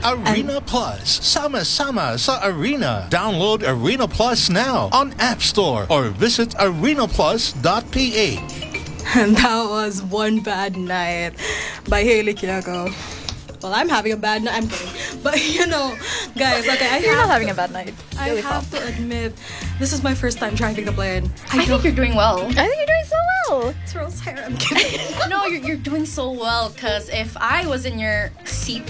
Arena Plus. Sama-sama sa Arena. Download Arena Plus now on App Store or visit arenaplus.ph. And that was One Bad Night by Hayley Kiyoko. Well, I'm having a bad night. I'm kidding. But, guys, okay, You're not having a bad night. I have to admit, this is my first time driving the plane. I think you're doing well. I think you're doing so well. It's Rose hair. I'm kidding. No, you're doing so well, because if I was in your seat,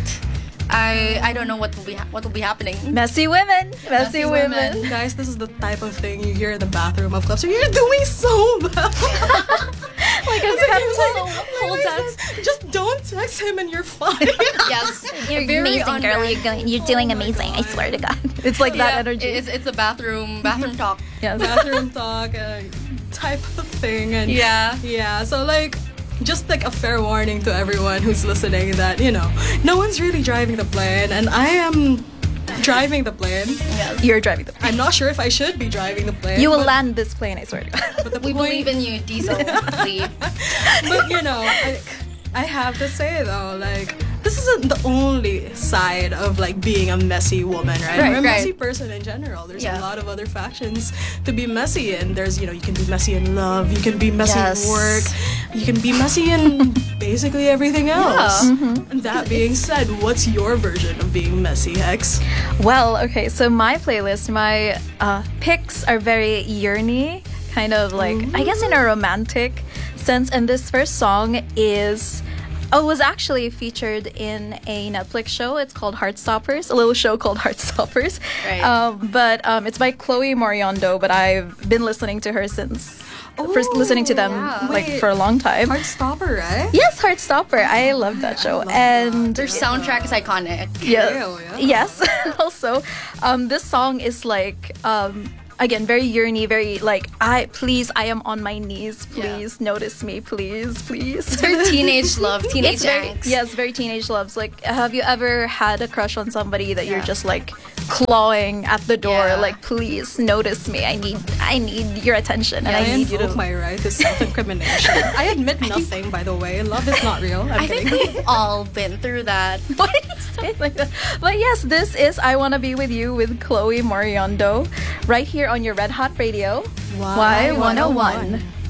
I don't know what will be happening. Messy women. Messy women. Guys, this is the type of thing you hear in the bathroom of clubs. So you're doing so well. Like a pep talk. Whole text. Just don't text him and you're fine. Yes. You're Very amazing, on girl. brand. You're doing amazing. I swear to God. It's like that energy. It's a bathroom talk. Yes. Bathroom talk type of thing. And yeah. So just like a fair warning to everyone who's listening that, no one's really driving the plane, and I am driving the plane. Yes. You're driving the plane. I'm not sure if I should be driving the plane. You will land this plane, I swear to God. But We believe in you, Diesel. Believe. But I have to say though, this isn't the only side of being a messy woman, right? Right, Or a messy right. person in general. There's Yeah. a lot of other factions to be messy in. There's, you can be messy in love, you can be messy Yes. in work, you can be messy in basically everything else. And that being said, what's your version of being messy, Hex? Well, okay, so my playlist, my picks are very yearny, kind of I guess in a romantic sense. And this first song was actually featured in a Netflix show. It's called Heartstoppers, a little show called Heartstoppers. Right. But it's by Chloe Moriondo, but I've been listening to her since. First listening to them Wait. for a long time. Heartstopper, right? Yes, Heartstopper. I love that show. And Their soundtrack is iconic. yeah. Yeah. Yes. Also, this song is again, very yearny, very I am on my knees. Please notice me, please. It's very teenage love, teenage It's very, angst. yes, very teenage loves. Have you ever had a crush on somebody that you're just clawing at the door? Yeah. Please notice me. I need your attention, and I I need you invoke to. my right to self-incrimination. I admit nothing, by the way. Love is not real. I'm I kidding. think we've all been through that. Why do you say it like that? But yes, this is I Wanna Be With You with Chloe Moriondo, right here on your Red Hot Radio. Y101. Y101.